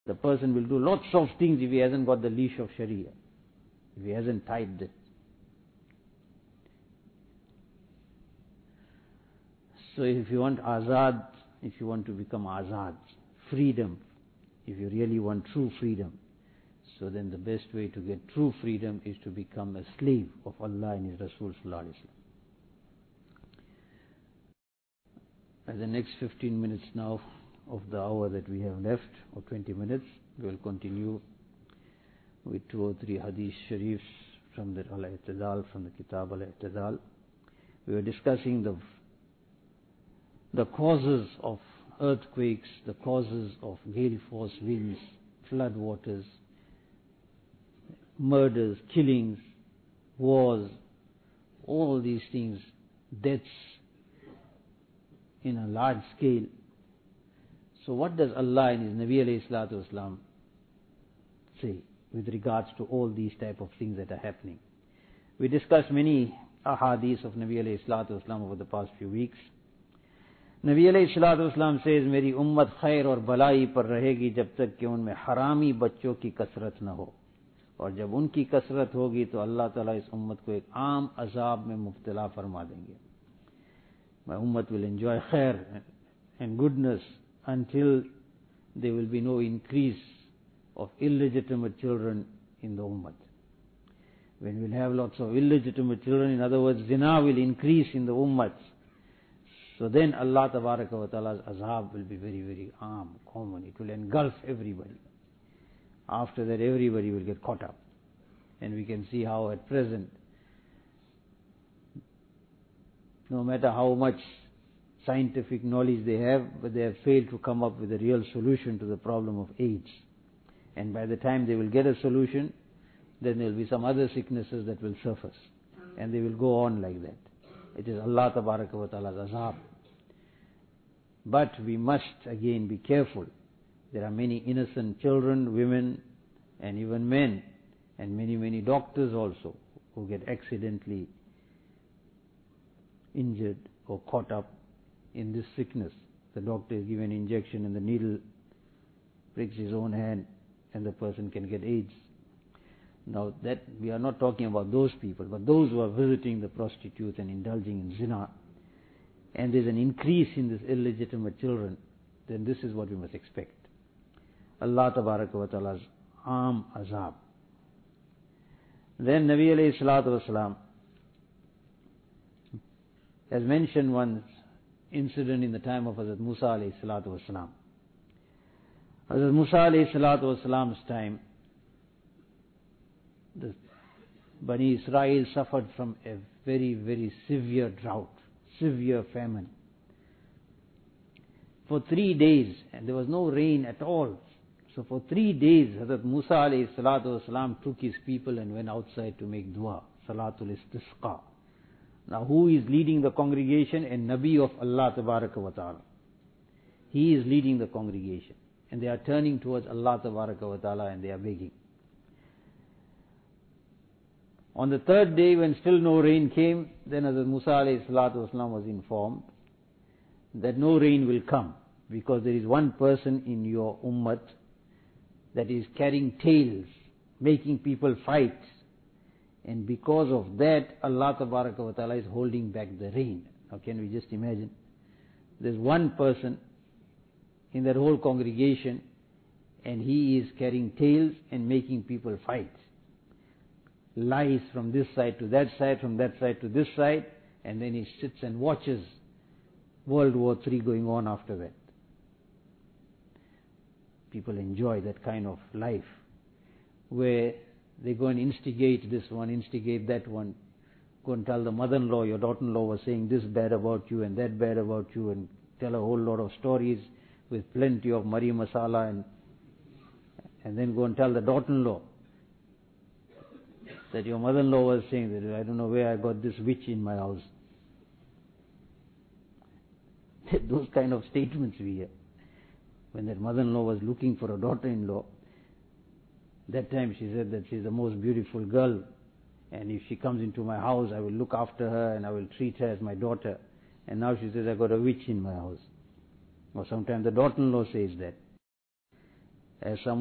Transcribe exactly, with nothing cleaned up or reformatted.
The person will do lots of things if he hasn't got the leash of Sharia, if he hasn't tied it. So if you want azad, if you want to become azad, freedom, if you really want true freedom, so then the best way to get true freedom is to become a slave of Allah and His Rasul Sallallahu Alaihi Wasallam. At the next fifteen minutes now of the hour that we have left, or twenty minutes, we will continue with two or three hadith sharifs from the Al-I'tidal, from the Kitab Al-I'tidal. We were discussing the the causes of earthquakes, the causes of gale force winds, flood waters, murders, killings, wars, all these things, deaths in a large scale. So what does Allah and His Nabi alayhi salatu wasalam say with regards to all these type of things that are happening? We discussed many ahadith of Nabi alayhi salatu wasalam over the past few weeks. Nabi alayhi salatu wasalam says, मेरी उम्मत खैर और भलाई पर रहेगी जब तक कि उनमें हरामी बच्चों की कसरत न हो, और जब उनकी कसरत होगी तो अल्लाह ताला इस उम्मत को एक आम अजाब में मुब्तला फरमा देंगे. My ummah will enjoy khair and goodness until there will be no increase of illegitimate children in the ummah. When we'll have lots of illegitimate children, in other words, zina will increase in the ummah. So then Allah Tabaraka wa Ta'ala's azab will be very, very arm, common. It will engulf everybody. After that, everybody will get caught up. And we can see how at present, no matter how much scientific knowledge they have, but they have failed to come up with a real solution to the problem of AIDS. And by the time they will get a solution, then there will be some other sicknesses that will surface. And they will go on like that. It is Allah Tabaraka wa Ta'ala's azab. But we must again be careful. There are many innocent children, women, and even men, and many, many doctors also, who get accidentally injured or caught up in this sickness. The doctor is given an injection and the needle pricks his own hand and the person can get AIDS. Now that we are not talking about those people, but those who are visiting the prostitutes and indulging in zina, and there's an increase in this illegitimate children, then this is what we must expect. Allah Tabaraka wa Ta'ala's Am Azab. Then Nabi alayhi salatu wasalam has mentioned one incident in the time of Hazrat Musa alayhi salatu wasalam. Hazrat Musa alayhi salatu wasalam's time, the Bani Israel suffered from a very, very severe drought, severe famine. For three days, and there was no rain at all. So for three days, Hazrat Musa alayhi salatu wasalam took his people and went outside to make dua, Salatul Istisqa. Now who is leading the congregation? A Nabi of Allah Tabaraka wa Ta'ala. He is leading the congregation. And they are turning towards Allah Tabaraka wa Ta'ala and they are begging. On the third day, when still no rain came, then Hazrat Musa alayhi salatu wasalam was informed that no rain will come, because there is one person in your ummah that is carrying tales, making people fight. And because of that, Allah Tabaraka wa Ta'ala is holding back the rain. Now can we just imagine? There's one person in that whole congregation, and he is carrying tales and making people fight. Lies from this side to that side, from that side to this side, and then he sits and watches World War Three going on after that. People enjoy that kind of life, where they go and instigate this one, instigate that one, go and tell the mother-in-law, your daughter-in-law was saying this bad about you and that bad about you, and tell a whole lot of stories with plenty of mari masala, and and then go and tell the daughter-in-law that your mother-in-law was saying that I don't know where I got this witch in my house. Those kind of statements we hear. When that mother-in-law was looking for a daughter-in-law, that time she said that she's the most beautiful girl, and if she comes into my house, I will look after her and I will treat her as my daughter. And now she says, I got a witch in my house. Or sometimes the daughter-in-law says that. as some